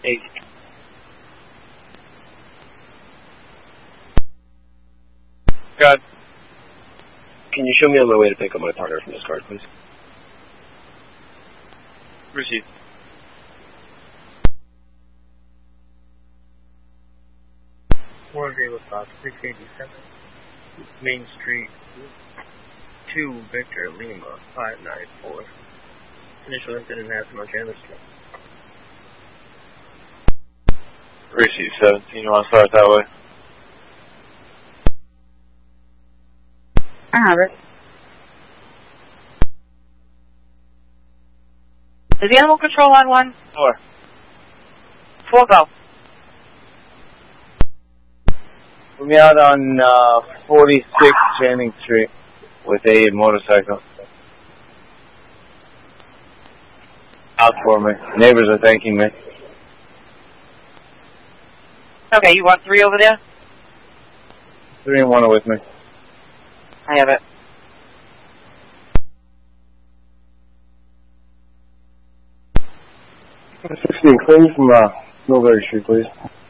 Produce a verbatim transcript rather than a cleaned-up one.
Eight. God. Can you show me on my way to pick up my partner from this card, please? Received. Four David Fox, six eighty-seven, Main Street, two Victor Lima, five nine four. Initial incident happened on Chandler Street. Received. seventeen, you want to start that way? I have it. Is the animal control on one? Four. Four, go. Put me out on uh, forty-six Channing Street with a motorcycle. Out for me. Neighbors are thanking me. Okay, you want three over there? Three and one are with me. I have it. sixteen, claim from uh, Millbury Street, please.